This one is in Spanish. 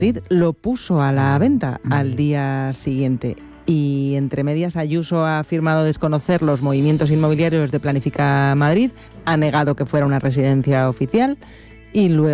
lo puso a la venta al día siguiente. Y entre medias, Ayuso ha afirmado desconocer los movimientos inmobiliarios de Planifica Madrid, ha negado que fuera una residencia oficial y luego